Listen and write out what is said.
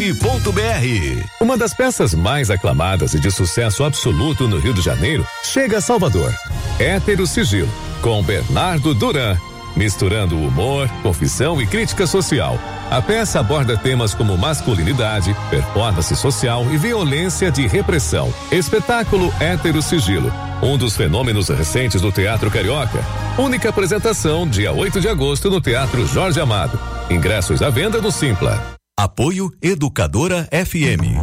Uma das peças mais aclamadas e de sucesso absoluto no Rio de Janeiro chega a Salvador. Hétero Sigilo, com Bernardo Duran. Misturando humor, confissão e crítica social. A peça aborda temas como masculinidade, performance social e violência de repressão. Espetáculo Hétero Sigilo, um dos fenômenos recentes do teatro carioca. Única apresentação, dia 8 de agosto, no Teatro Jorge Amado. Ingressos à venda no Simpla. Apoio Educadora FM.